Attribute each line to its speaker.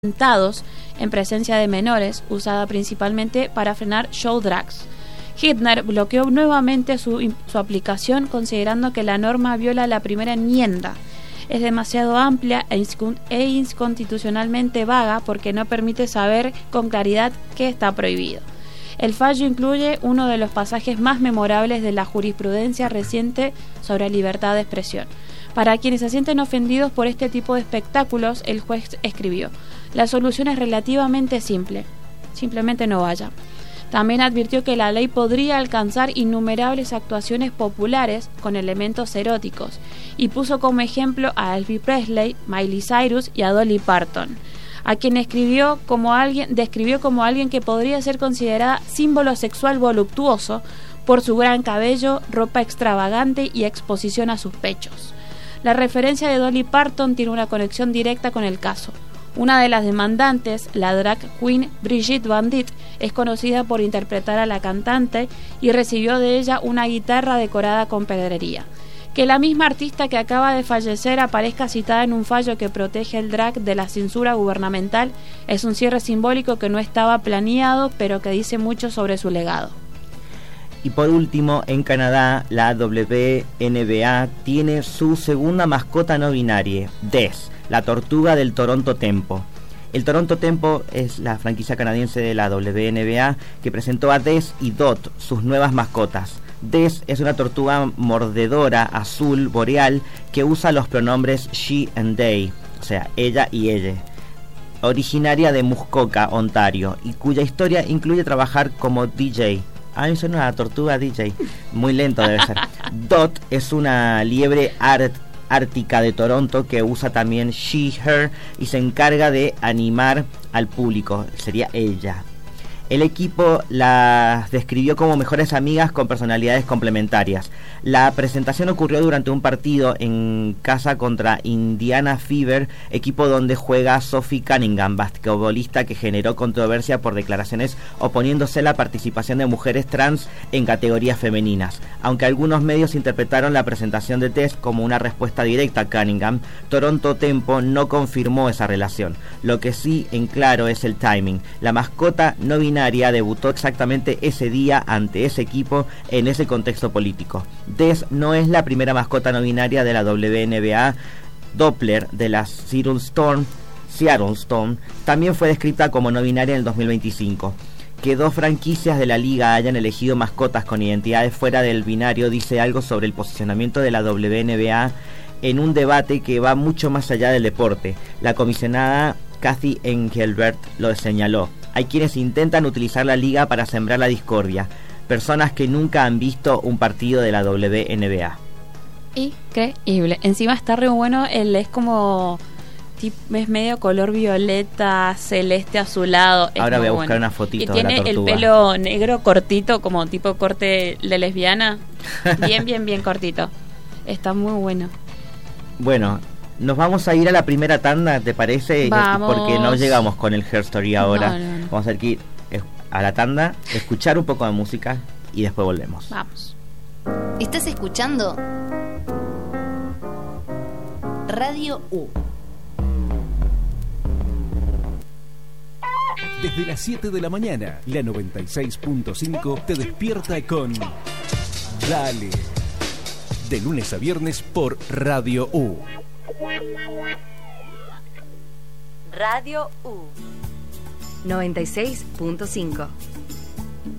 Speaker 1: sentados en presencia de menores, usada principalmente para frenar show drags. Hitler bloqueó nuevamente su aplicación considerando que la norma viola la primera enmienda. Es demasiado amplia e inconstitucionalmente vaga porque no permite saber con claridad qué está prohibido. El fallo incluye uno de los pasajes más memorables de la jurisprudencia reciente sobre libertad de expresión. Para quienes se sienten ofendidos por este tipo de espectáculos, el juez escribió: la solución es relativamente simple, simplemente no vaya. También advirtió que la ley podría alcanzar innumerables actuaciones populares con elementos eróticos y puso como ejemplo a Elvis Presley, Miley Cyrus y a Dolly Parton, a quien describió como alguien que podría ser considerada símbolo sexual voluptuoso por su gran cabello, ropa extravagante y exposición a sus pechos. La referencia de Dolly Parton tiene una conexión directa con el caso. Una de las demandantes, la drag queen Brigitte Bandit, es conocida por interpretar a la cantante y recibió de ella una guitarra decorada con pedrería. Que la misma artista que acaba de fallecer aparezca citada en un fallo que protege el drag de la censura gubernamental es un cierre simbólico que no estaba planeado, pero que dice mucho sobre su legado.
Speaker 2: Y por último, en Canadá, la WNBA tiene su segunda mascota no binaria, Des, la tortuga del Toronto Tempo. El Toronto Tempo es la franquicia canadiense de la WNBA que presentó a Des y Dot, sus nuevas mascotas. Des es una tortuga mordedora azul boreal que usa los pronombres she and they, o sea, ella y ella, originaria de Muskoka, Ontario, y cuya historia incluye trabajar como DJ. Me suena una tortuga DJ. Muy lento debe ser. Dot es una liebre ártica de Toronto que usa también she, her y se encarga de animar al público. Sería ella. El equipo las describió como mejores amigas con personalidades complementarias. La presentación ocurrió durante un partido en casa contra Indiana Fever, equipo donde juega Sophie Cunningham, basquetbolista que generó controversia por declaraciones oponiéndose a la participación de mujeres trans en categorías femeninas. Aunque algunos medios interpretaron la presentación de Tess como una respuesta directa a Cunningham, Toronto Tempo no confirmó esa relación. Lo que sí en claro es el timing. La mascota no binaria debutó exactamente ese día ante ese equipo en ese contexto político. Des no es la primera mascota no binaria de la WNBA. Doppler de la Seattle Storm también fue descrita como no binaria en el 2025. Que dos franquicias de la liga hayan elegido mascotas con identidades fuera del binario dice algo sobre el posicionamiento de la WNBA en un debate que va mucho más allá del deporte. La comisionada Kathy Engelbert lo señaló. Hay quienes intentan utilizar la liga para sembrar la discordia. Personas que nunca han visto un partido de la WNBA.
Speaker 1: Increíble. Encima está re bueno. Él es como... es medio color violeta, celeste, azulado.
Speaker 2: Ahora voy a buscar una fotito de la tortuga.
Speaker 1: Y tiene el pelo negro cortito, como tipo corte de lesbiana. Bien cortito. Está muy bueno.
Speaker 2: Bueno... Nos vamos a ir a la primera tanda, ¿te parece?
Speaker 1: Vamos.
Speaker 2: Porque no llegamos con el Her Story ahora.
Speaker 1: No.
Speaker 2: Vamos a ir a la tanda, escuchar un poco de música y después volvemos.
Speaker 1: Vamos.
Speaker 3: ¿Estás escuchando? Radio U.
Speaker 4: Desde las 7 de la mañana, la 96.5 te despierta con Dale. De lunes a viernes por Radio U.
Speaker 3: Radio U 96.5.